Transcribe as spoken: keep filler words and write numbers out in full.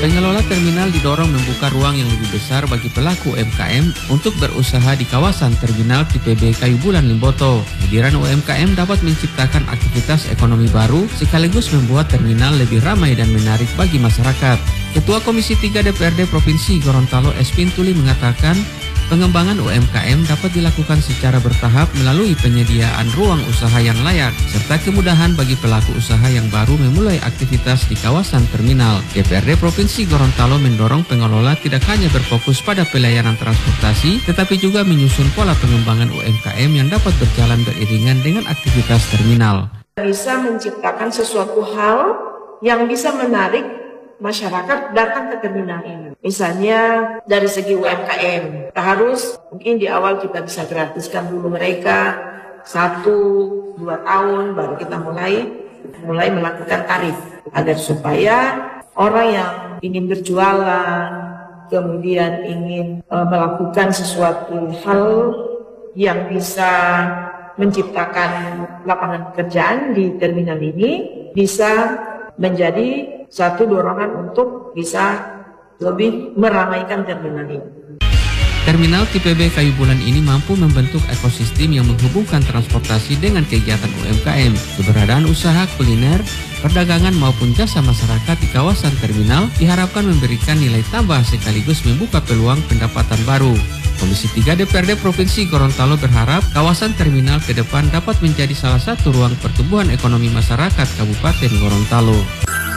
Pengelola terminal didorong membuka ruang yang lebih besar bagi pelaku U M K M untuk berusaha di kawasan terminal Tipe B Kayu Bulan Limboto. Kehadiran U M K M dapat menciptakan aktivitas ekonomi baru sekaligus membuat terminal lebih ramai dan menarik bagi masyarakat. Ketua Komisi tiga D P R D Provinsi Gorontalo Espin Tuli mengatakan, pengembangan U M K M dapat dilakukan secara bertahap melalui penyediaan ruang usaha yang layak, serta kemudahan bagi pelaku usaha yang baru memulai aktivitas di kawasan terminal. D P R D Provinsi Gorontalo mendorong pengelola tidak hanya berfokus pada pelayanan transportasi, tetapi juga menyusun pola pengembangan U M K M yang dapat berjalan beriringan dengan aktivitas terminal. Bisa menciptakan sesuatu hal yang bisa menarik masyarakat datang ke terminal ini. Misalnya dari segi U M K M, kita harus mungkin di awal kita bisa gratiskan dulu mereka satu dua tahun, baru kita mulai mulai melakukan tarif agar supaya orang yang ingin berjualan, kemudian ingin uh, melakukan sesuatu hal yang bisa menciptakan lapangan pekerjaan di terminal ini bisa menjadi satu dorongan untuk bisa lebih meramaikan terminal ini. Terminal Tipe B Kayu Bulan ini mampu membentuk ekosistem yang menghubungkan transportasi dengan kegiatan U M K M. Keberadaan usaha kuliner, perdagangan maupun jasa masyarakat di kawasan terminal diharapkan memberikan nilai tambah sekaligus membuka peluang pendapatan baru. Komisi tiga D P R D Provinsi Gorontalo berharap kawasan terminal ke depan dapat menjadi salah satu ruang pertumbuhan ekonomi masyarakat Kabupaten Gorontalo.